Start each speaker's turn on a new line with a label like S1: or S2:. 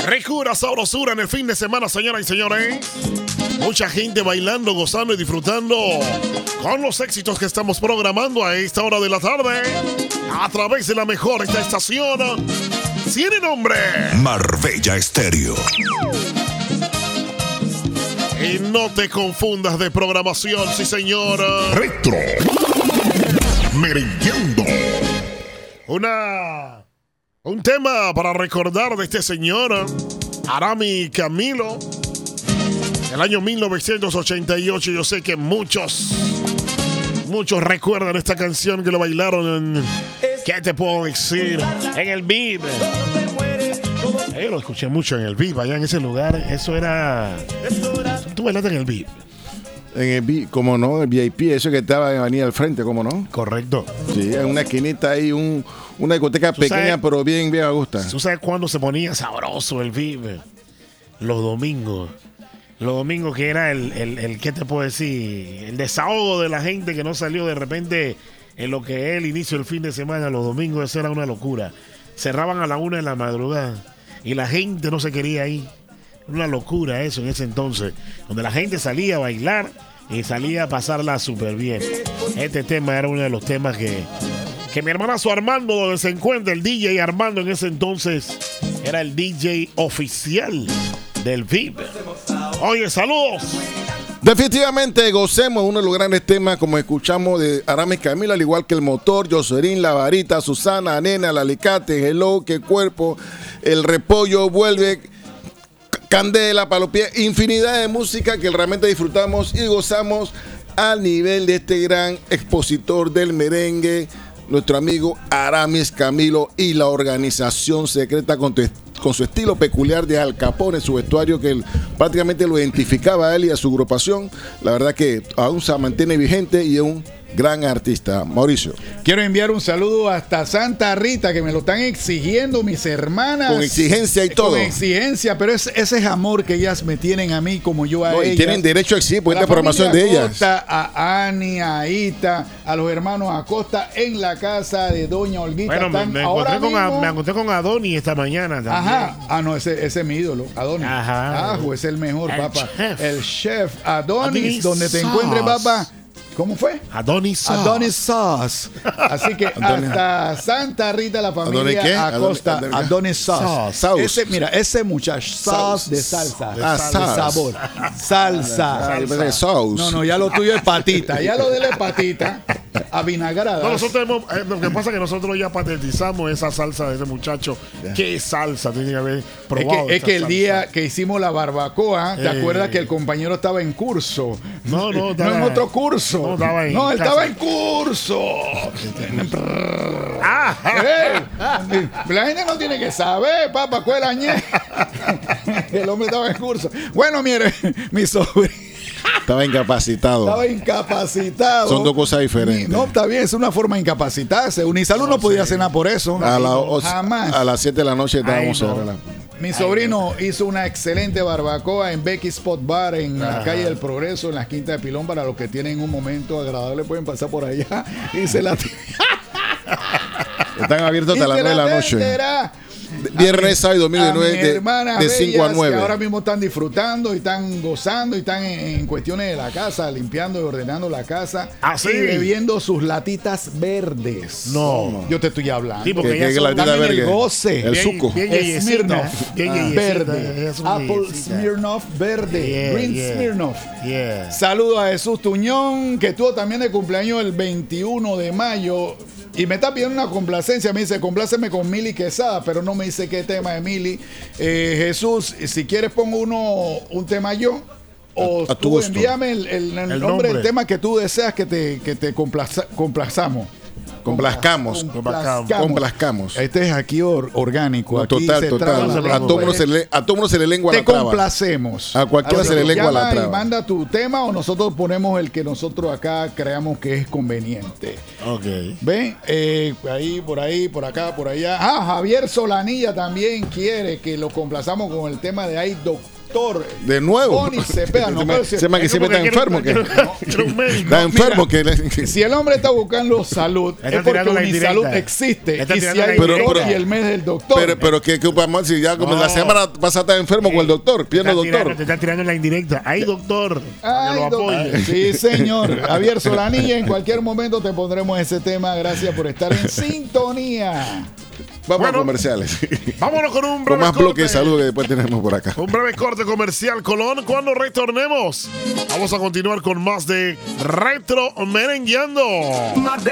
S1: Ricura, sabrosura en el fin de semana, señoras y señores. Mucha gente bailando, gozando y disfrutando con los éxitos que estamos programando a esta hora de la tarde a través de la mejor esta estación. Tiene nombre
S2: Marbella Estéreo.
S1: Y no te confundas de programación, sí señor.
S2: Retro. Merengueando.
S1: Un tema para recordar de este señor, Arami Camilo. El año 1988, yo sé que muchos recuerdan esta canción que lo bailaron en, ¿qué te puedo decir? En el VIP. Yo lo escuché mucho en el VIP, allá en ese lugar. Eso era... Tú bailaste en el VIP.
S3: En el VIP, como no, el VIP, eso que estaba en Avenida al frente, como no.
S1: Correcto.
S3: Sí, en una esquinita ahí, una discoteca pequeña, pero bien a gusto.
S1: ¿Tú sabes cuándo se ponía sabroso el VIP? Los domingos. Los domingos, que era el ¿qué te puedo decir? El desahogo de la gente que no salió de repente en lo que es el inicio del fin de semana. Los domingos, eso era una locura. Cerraban a la 1 de la madrugada y la gente no se quería ir. Una locura eso en ese entonces, donde la gente salía a bailar y salía a pasarla súper bien. Este tema era uno de los temas que mi hermanazo Armando, donde se encuentra el DJ Armando en ese entonces, era el DJ oficial del VIP. Oye, saludos.
S3: Definitivamente gocemos uno de los grandes temas, como escuchamos de Arami Camilo, al igual que El Motor, Jocelyn, La Varita, Susana, Nena, El Alicate, Hello, Que Cuerpo, El Repollo, Vuelve, Candela, Palopié, infinidad de música que realmente disfrutamos y gozamos al nivel de este gran expositor del merengue, nuestro amigo Aramis Camilo, y la organización secreta con su estilo peculiar de Al Capone, su vestuario que prácticamente lo identificaba a él y a su agrupación. La verdad que aún se mantiene vigente y es un gran artista. Mauricio.
S4: Quiero enviar un saludo hasta Santa Rita, que me lo están exigiendo mis hermanas.
S3: Con exigencia y todo.
S4: Con exigencia, pero ese es amor que ellas me tienen a mí como yo a ellas.
S3: Y tienen derecho a exigir por esta programación de ellas.
S4: A Ani, a Ita, a los hermanos Acosta en la casa de Doña Olguita.
S1: Bueno, me encontré con Adonis esta mañana también.
S4: Ajá. Ah, no, ese es mi ídolo, Adonis.
S1: Ajá.
S4: Es el mejor, papá.
S1: Chef.
S4: El chef Adonis, donde te encuentres, papá. ¿Cómo fue?
S1: Adonis Sauce.
S4: Adonis Sauce. Así que hasta Santa Rita, la familia Acosta, Adonis Sauce. Ese muchacho, sauce de salsa, de sabor. Salsa. No, ya lo tuyo es patita. Ya lo de él es patita. Avinagrada.
S1: No, lo que pasa es que nosotros ya patentizamos esa salsa de ese muchacho. ¿Qué salsa? Tiene que haber probado.
S4: Es que el día que hicimos la barbacoa, ¿te acuerdas que el compañero estaba en curso?
S1: No,
S4: en otro curso.
S1: No,
S4: él estaba en curso. La gente no tiene que saber, papá, cuál añe. El hombre estaba en curso. Bueno, mire, mi sobrino
S3: estaba incapacitado.
S4: Son
S3: dos cosas diferentes.
S4: No, está bien, es una forma de incapacitarse. Unisalud no podía cenar por eso.
S3: Jamás. A las 7 de la noche estábamos cerrados.
S4: Mi sobrino hizo una excelente barbacoa en Becky Spot Bar en la calle del Progreso, en la Quinta de Pilón. Para los que tienen un momento agradable pueden pasar por allá y se la
S3: están abiertos hasta las 9 de la noche. Viernes, sábado y domingo de 5 a 9.
S4: Ahora mismo están disfrutando y están gozando y están en cuestiones de la casa, limpiando y ordenando la casa.
S1: ¿Sí?
S4: Y bebiendo sus latitas verdes.
S1: No.
S4: Yo te estoy hablando.
S1: Sí, porque
S3: ya son también
S4: el goce.
S3: El suco.
S4: Smirnoff. Verde. Apple Smirnoff verde. Green Smirnoff. Saludo a Jesús Tuñón, que estuvo también de cumpleaños el 21 de mayo. Y me está pidiendo una complacencia. Me dice, compláceme con Mili Quesada, pero no me dice qué tema de Mili. Jesús, si quieres pongo un tema yo. O tú envíame el nombre del tema que tú deseas que te complazamos.
S3: Complazcamos.
S4: Este es aquí orgánico.
S3: No,
S4: aquí
S3: total. A todo mundo se le lengua la traba.
S4: Te complacemos.
S3: A cualquiera se le lengua la traba.
S4: Manda tu tema o nosotros ponemos el que nosotros acá creamos que es conveniente.
S1: Ok.
S4: ¿Ven? Ahí, por acá, por allá. Javier Solanilla también quiere que lo complazamos con el tema de doctor
S3: de nuevo.
S4: Boni Cepeda. No,
S3: se me que siempre está enfermo. Está enfermo.
S4: Si el hombre está buscando salud, es porque Unisalud existe. Y si hay y el mes del doctor.
S3: Pero ¿qué ocupa más? Si ya como la semana pasada está enfermo con el doctor, pierde doctor.
S1: Te está tirando la indirecta. ¡Ay, doctor!
S4: Ay, lo apoye. Sí, señor. Javier Solanilla, en cualquier momento te pondremos ese tema. Gracias por estar en sintonía.
S3: Vamos a comerciales.
S1: Vámonos con un breve
S3: con más
S1: corte.
S3: bloques de salud que después tenemos por acá.
S1: Un breve corte comercial, Colón. Cuando retornemos, vamos a continuar con más de Retro Merengueando.